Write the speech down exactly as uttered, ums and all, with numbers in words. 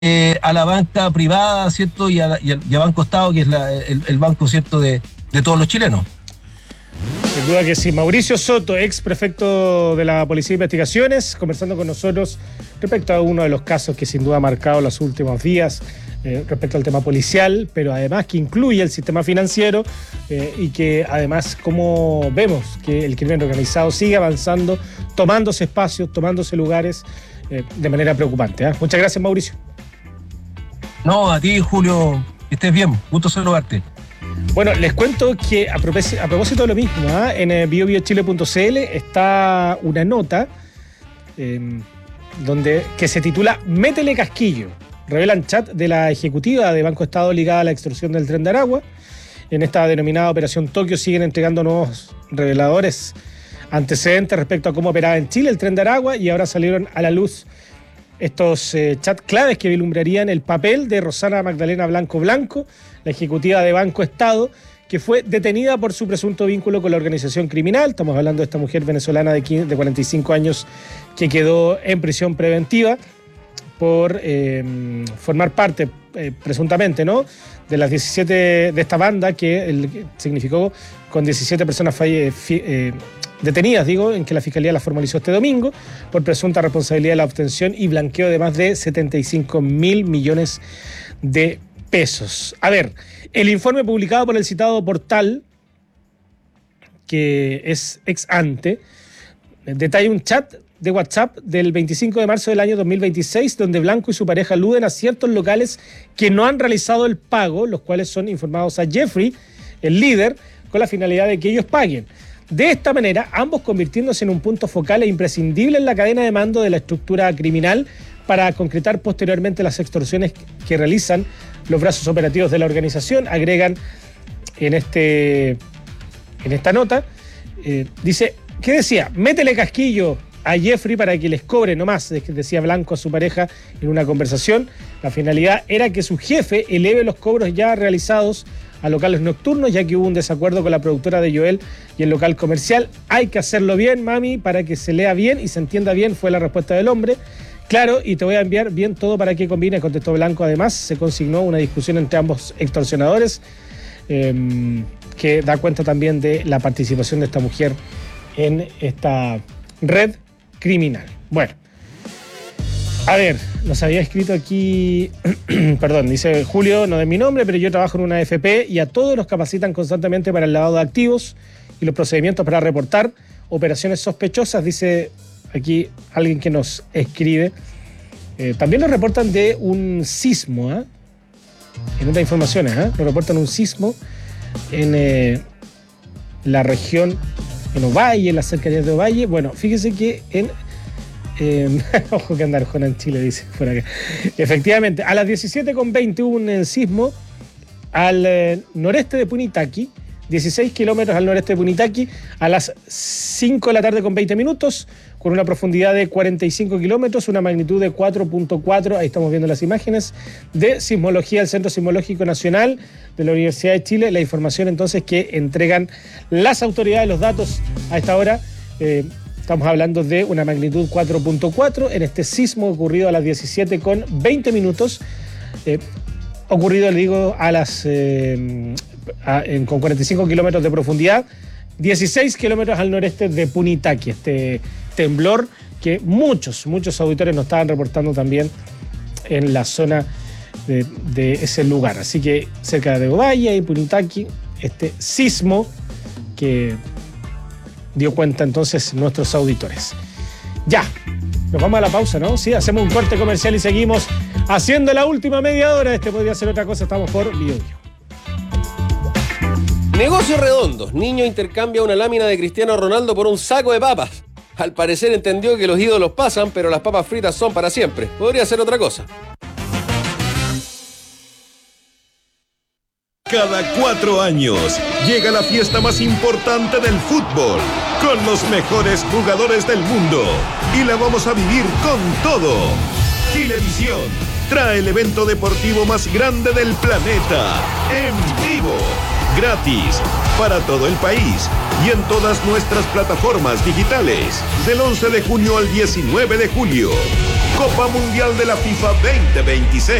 eh, a la banca privada, ¿cierto? Y a, la, y a, y a Banco Estado, que es la, el, el banco, ¿cierto?, de, de todos los chilenos. Sin duda que sí. Mauricio Soto, ex prefecto de la Policía de Investigaciones, conversando con nosotros respecto a uno de los casos que sin duda ha marcado los últimos días, eh, respecto al tema policial, pero además que incluye el sistema financiero eh, y que además como vemos que el crimen organizado sigue avanzando, tomándose espacios, tomándose lugares eh, de manera preocupante. ¿eh? Muchas gracias, Mauricio. No, a ti, Julio, que estés bien. Gusto saludarte. Bueno, les cuento que a propósito, a propósito de lo mismo, ¿eh? en bio bio chile punto c l está una nota eh, donde, que se titula Métele Casquillo. Revelan chat de la ejecutiva de Banco Estado ligada a la extorsión del Tren de Aragua. En esta denominada Operación Tokio siguen entregando nuevos reveladores antecedentes respecto a cómo operaba en Chile el Tren de Aragua, y ahora salieron a la luz estos eh, chats claves que vislumbrarían el papel de Rosana Magdalena Blanco Blanco, la ejecutiva de Banco Estado, que fue detenida por su presunto vínculo con la organización criminal. Estamos hablando de esta mujer venezolana de, quince, de cuarenta y cinco años que quedó en prisión preventiva por eh, formar parte, eh, presuntamente, ¿no?, de las diecisiete, de esta banda que el, significó con diecisiete personas falle, fi, eh, detenidas, digo, en que la Fiscalía la formalizó este domingo por presunta responsabilidad de la obtención y blanqueo de más de setenta y cinco mil millones de pesos. A ver, el informe publicado por el citado portal, que es ex ante, detalla un chat de WhatsApp del veinticinco de marzo del año dos mil veintiséis, donde Blanco y su pareja aluden a ciertos locales que no han realizado el pago, los cuales son informados a Jeffrey, el líder, con la finalidad de que ellos paguen. De esta manera, ambos convirtiéndose en un punto focal e imprescindible en la cadena de mando de la estructura criminal para concretar posteriormente las extorsiones que realizan los brazos operativos de la organización. Agregan en, este, en esta nota, eh, dice, ¿qué decía? Métele casquillo a Jeffrey para que les cobre nomás, decía Blanco a su pareja en una conversación. La finalidad era que su jefe eleve los cobros ya realizados a locales nocturnos, ya que hubo un desacuerdo con la productora de Joel y el local comercial. Hay que hacerlo bien, mami, para que se lea bien y se entienda bien, fue la respuesta del hombre. Claro, y te voy a enviar bien todo para que combine, contestó Blanco. Además, se consignó una discusión entre ambos extorsionadores, eh, que da cuenta también de la participación de esta mujer en esta red criminal. Bueno, a ver, nos había escrito aquí, perdón, dice Julio, no es mi nombre, pero yo trabajo en una A F P y a todos los capacitan constantemente para el lavado de activos y los procedimientos para reportar operaciones sospechosas, dice aquí alguien que nos escribe. Eh, también nos reportan de un sismo, ¿eh? En otras informaciones, ¿eh? Nos reportan un sismo en eh, la región, en Ovalle, en las cercanías de Ovalle. Bueno, fíjese que en... Eh, ojo que anda Arjona en Chile, dice por acá. Efectivamente, a las diecisiete con veinte hubo un eh, sismo al eh, noreste de Punitaqui, dieciséis kilómetros al noreste de Punitaqui, a las cinco de la tarde con veinte minutos, con una profundidad de cuarenta y cinco kilómetros, una magnitud de cuatro punto cuatro, ahí estamos viendo las imágenes, de sismología del Centro Sismológico Nacional de la Universidad de Chile. La información entonces que entregan las autoridades, los datos a esta hora, eh, estamos hablando de una magnitud cuatro punto cuatro en este sismo ocurrido a las diecisiete con veinte minutos, eh, ocurrido, le digo, a las eh, a, en, con cuarenta y cinco kilómetros de profundidad, dieciséis kilómetros al noreste de Punitaqui, este temblor que muchos, muchos auditores nos estaban reportando también en la zona de, de ese lugar. Así que cerca de Ovalle y Punitaqui, este sismo que dio cuenta entonces nuestros auditores. Ya, nos vamos a la pausa, ¿no? Sí, hacemos un corte comercial y seguimos haciendo la última media hora. Este podría ser otra cosa, estamos por Bio Bio. Negocios redondos. Niño intercambia una lámina de Cristiano Ronaldo por un saco de papas. Al parecer entendió que los ídolos pasan, pero las papas fritas son para siempre. Podría ser otra cosa. Cada cuatro años llega la fiesta más importante del fútbol, con los mejores jugadores del mundo. Y la vamos a vivir con todo. Chilevisión trae el evento deportivo más grande del planeta, en vivo, gratis, para todo el país y en todas nuestras plataformas digitales, del once de junio al diecinueve de julio. Copa Mundial de la FIFA veinte veintiséis.